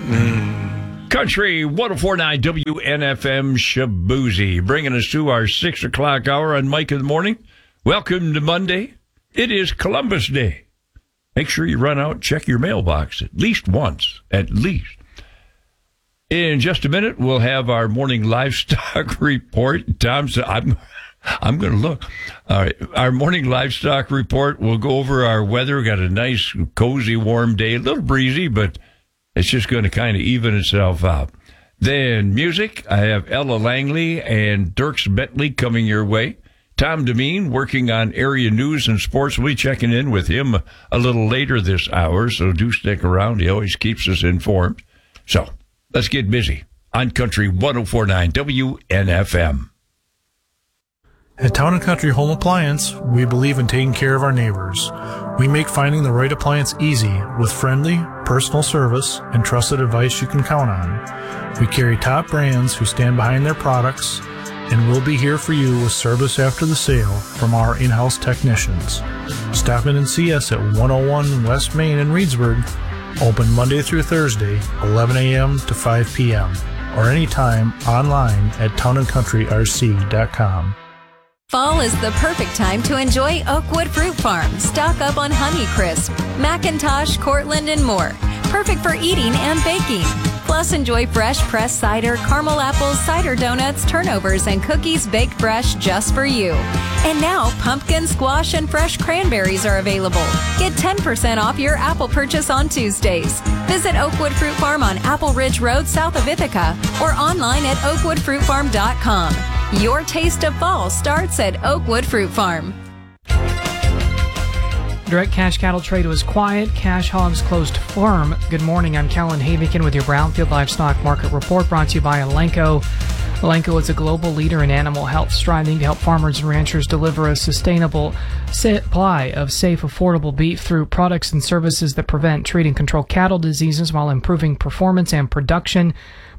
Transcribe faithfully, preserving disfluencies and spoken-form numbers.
Mm. Country one oh four point nine W N F M Shaboozey, bringing us to our six o'clock hour on Mike in the Morning. Welcome to Monday. It is Columbus Day. Make sure you run out and check your mailbox at least once, at least. In just a minute, we'll have our morning livestock report. Tom's, I'm, I'm going to look. All right, our morning livestock report. We'll go over our weather. We got a nice, cozy, warm day. A little breezy, but it's just going to kind of even itself out. Then music. I have Ella Langley and Dirks Bentley coming your way. Tom Demeen working on area news and sports. We'll be checking in with him a little later this hour, so do stick around. He always keeps us informed. So let's get busy on Country one oh four point nine W N F M. At Town and Country Home Appliance, we believe in taking care of our neighbors. We make finding the right appliance easy with friendly, personal service and trusted advice you can count on. We carry top brands who stand behind their products, and we'll be here for you with service after the sale from our in-house technicians. Stop in and see us at one oh one West Main in Reedsburg, open Monday through Thursday, eleven a.m. to five p.m., or anytime online at town and country r c dot com. Fall is the perfect time to enjoy Oakwood Fruit Farm. Stock up on Honeycrisp, Macintosh, Cortland, and more. Perfect for eating and baking. Plus, enjoy fresh pressed cider, caramel apples, cider donuts, turnovers, and cookies baked fresh just for you. And now, pumpkin, squash, and fresh cranberries are available. Get ten percent off your apple purchase on Tuesdays. Visit Oakwood Fruit Farm on Apple Ridge Road south of Ithaca or online at oakwood fruit farm dot com. Your taste of fall starts at Oakwood Fruit Farm. Direct cash cattle trade was quiet. Cash hogs closed firm. Good morning. I'm Callan Havikin with your Brownfield Livestock Market Report, brought to you by Elanco. Elanco is a global leader in animal health, striving to help farmers and ranchers deliver a sustainable supply of safe, affordable beef through products and services that prevent, treat, and control cattle diseases while improving performance and production.